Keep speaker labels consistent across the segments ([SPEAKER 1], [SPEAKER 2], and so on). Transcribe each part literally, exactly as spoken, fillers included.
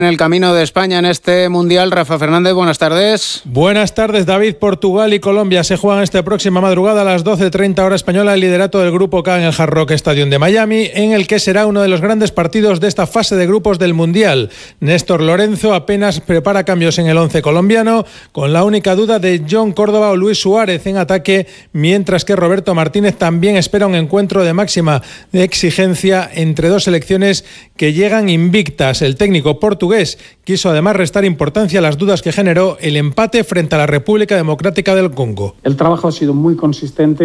[SPEAKER 1] en el camino de España en este Mundial. Rafa Fernández, buenas tardes.
[SPEAKER 2] Buenas tardes, David. Portugal y Colombia se juegan esta próxima madrugada a las doce treinta hora española el liderato del Grupo K en el Hard Rock Stadium de Miami, en el que será uno de los grandes partidos de esta fase de grupos del Mundial. Néstor Lorenzo apenas prepara cambios en el once colombiano, con la única duda de John Córdoba o Luis Suárez en ataque, mientras que Roberto Martínez también espera un encuentro de máxima exigencia entre dos selecciones que llegan invictas. El técnico portugués quiso además restar importancia a las dudas que generó el empate frente a la República Democrática del Congo.
[SPEAKER 3] El trabajo ha sido muy consistente,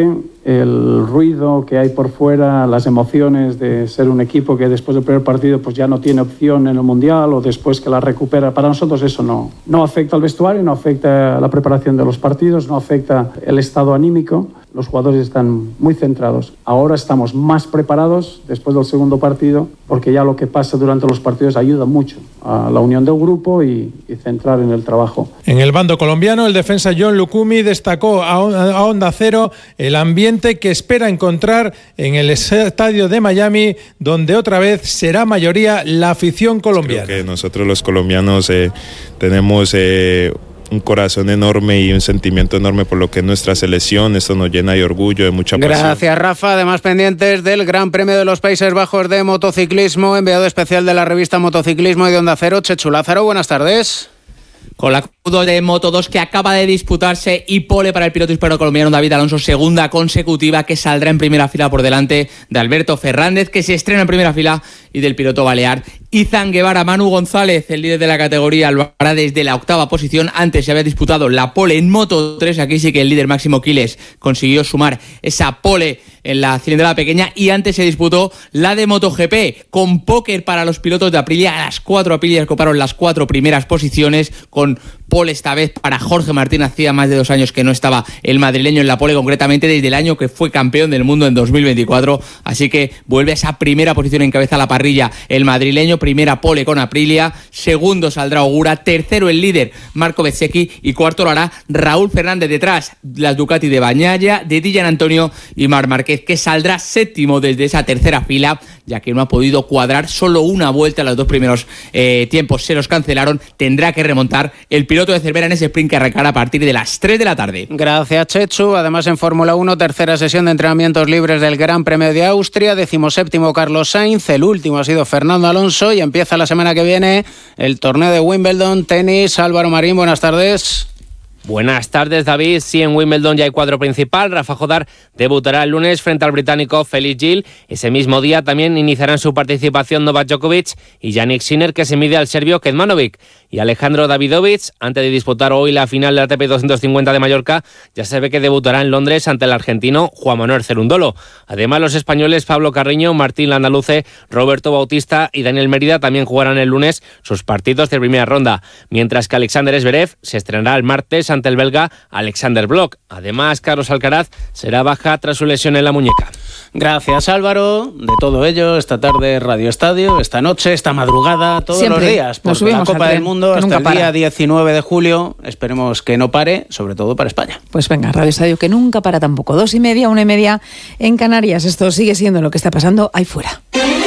[SPEAKER 3] el ruido que hay por fuera, las emociones de ser un equipo que después del primer partido pues ya no tiene opción en el Mundial o después que la recupera, para nosotros eso no, no afecta al vestuario, no afecta a la preparación de los partidos, no afecta el estado anímico. Los jugadores están muy centrados. Ahora estamos más preparados después del segundo partido, porque ya lo que pasa durante los partidos ayuda mucho a la unión del grupo y, y centrar en el trabajo.
[SPEAKER 2] En el bando colombiano, el defensa John Lucumi destacó a, a Onda Cero el ambiente que espera encontrar en el estadio de Miami, donde otra vez será mayoría la afición colombiana.
[SPEAKER 4] Creo que nosotros los colombianos eh, tenemos... Eh, un corazón enorme y un sentimiento enorme por lo que es nuestra selección. Esto nos llena de orgullo, de mucha pasión.
[SPEAKER 1] Gracias, Rafa. Además, pendientes del Gran Premio de los Países Bajos de motociclismo, enviado especial de la revista Motociclismo y de Onda Cero, Chechu Lázaro. Buenas tardes.
[SPEAKER 5] Con la de Moto dos que acaba de disputarse y pole para el piloto hispano-colombiano David Alonso, segunda consecutiva, que saldrá en primera fila por delante de Alberto Fernández, que se estrena en primera fila, y del piloto balear Izan Guevara. Manu González, el líder de la categoría, lo hará desde la octava posición. Antes se había disputado la pole en Moto tres, aquí sí que el líder Máximo Quiles consiguió sumar esa pole en la cilindrada pequeña, y antes se disputó la de MotoGP con póker para los pilotos de Aprilia. A las cuatro Aprilias ocuparon las cuatro primeras posiciones, con pole esta vez para Jorge Martín. Hacía más de dos años que no estaba el madrileño en la pole, concretamente desde el año que fue campeón del mundo en dos mil veinticuatro, así que vuelve a esa primera posición, encabeza la parrilla el madrileño. Primera pole con Aprilia, segundo saldrá Ogura, tercero el líder Marco Bezzecchi y cuarto lo hará Raúl Fernández. Detrás las Ducati de Bagnaia, de Dillan Antonio y Marc Márquez, que saldrá séptimo desde esa tercera fila, ya que no ha podido cuadrar solo una vuelta. Los dos primeros eh, tiempos se los cancelaron. Tendrá que remontar el piloto de Cervera en ese sprint que arrancará a partir de las tres de la tarde.
[SPEAKER 1] Gracias, Chechu. Además, en Fórmula uno, tercera sesión de entrenamientos libres del Gran Premio de Austria, decimoséptimo Carlos Sainz, el último ha sido Fernando Alonso, y empieza la semana que viene el torneo de Wimbledon, tenis. Álvaro Marín, buenas tardes.
[SPEAKER 6] Buenas tardes, David. Sí, en Wimbledon ya hay cuadro principal. Rafa Jodar debutará el lunes frente al británico Felix Gil. Ese mismo día también iniciarán su participación Novak Djokovic y Jannik Sinner, que se mide al serbio Kecmanovic. Y Alejandro Davidovich, antes de disputar hoy la final de la A T P doscientos cincuenta de Mallorca, ya se ve que debutará en Londres ante el argentino Juan Manuel Cerundolo. Además, los españoles Pablo Carreño, Martín Landaluce, Roberto Bautista y Daniel Mérida también jugarán el lunes sus partidos de primera ronda, mientras que Alexander Zverev se estrenará el martes ante el belga Alexander Bloch. Además, Carlos Alcaraz será baja tras su lesión en la muñeca.
[SPEAKER 1] Gracias, Álvaro. De todo ello, esta tarde Radio Estadio, esta noche, esta madrugada, todos
[SPEAKER 7] Siempre
[SPEAKER 1] los días, porque la Copa del Mundo hasta el para. día diecinueve de julio, esperemos que no pare, sobre todo para España.
[SPEAKER 7] Pues venga, Radio Estadio que nunca para tampoco. Dos y media, una y media en Canarias. Esto sigue siendo lo que está pasando ahí fuera.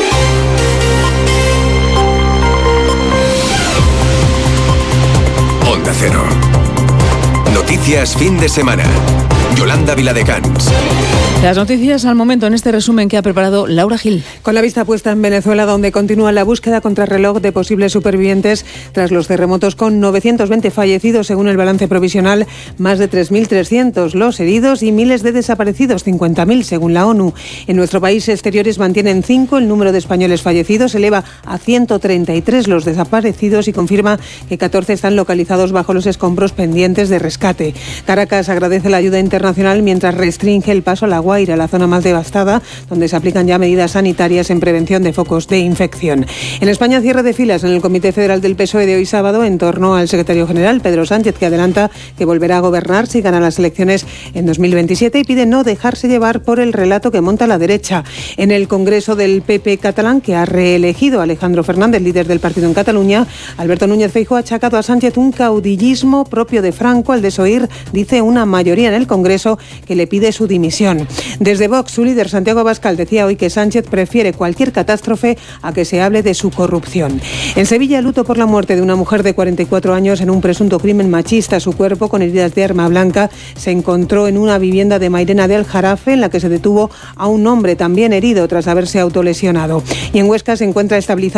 [SPEAKER 8] Onda Cero. Noticias fin de semana. Yolanda Viladecans.
[SPEAKER 7] Las noticias al momento en este resumen que ha preparado Laura Gil.
[SPEAKER 9] Con la vista puesta en Venezuela, donde continúa la búsqueda contrarreloj de posibles supervivientes tras los terremotos, con novecientos veinte fallecidos según el balance provisional, más de tres mil trescientos los heridos y miles de desaparecidos, cincuenta mil según la ONU. En nuestro país, exteriores mantienen cinco, el número de españoles fallecidos eleva a ciento treinta y tres los desaparecidos y confirma que catorce están localizados bajo los escombros pendientes de rescate. Caracas agradece la ayuda internacional mientras restringe el paso a la Guaira, la zona más devastada, donde se aplican ya medidas sanitarias en prevención de focos de infección. En España, cierre de filas en el Comité Federal del P S O E de hoy sábado en torno al secretario general Pedro Sánchez, que adelanta que volverá a gobernar si gana las elecciones en dos mil veintisiete y pide no dejarse llevar por el relato que monta la derecha. En el Congreso del P P catalán, que ha reelegido a Alejandro Fernández, líder del partido en Cataluña, Alberto Núñez Feijóo ha achacado a Sánchez un caudillismo propio de Franco al desoír, dice, una mayoría en el Congreso que le pide su dimisión. Desde Vox, su líder Santiago Abascal decía hoy que Sánchez prefiere cualquier catástrofe a que se hable de su corrupción. En Sevilla, luto por la muerte de una mujer de cuarenta y cuatro años en un presunto crimen machista. Su cuerpo, con heridas de arma blanca, se encontró en una vivienda de Mairena del Jarafe, en la que se detuvo a un hombre también herido tras haberse autolesionado. Y en Huesca se encuentra estabilizado